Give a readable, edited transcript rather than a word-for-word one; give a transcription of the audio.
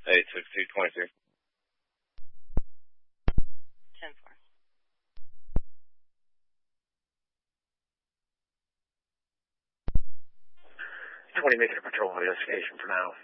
86223. 10-4. What do you make it a patrol investigation for now?